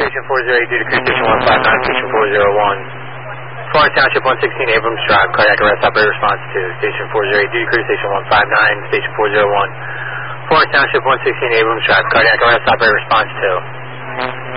Station 408 due to crew station 159, Station 401. Florence Township 116 Abrams Drive, cardiac arrest operator response to Station 408 due to crew station 159, Station 401. Florence Township 116 Abrams Drive, cardiac arrest operator response to.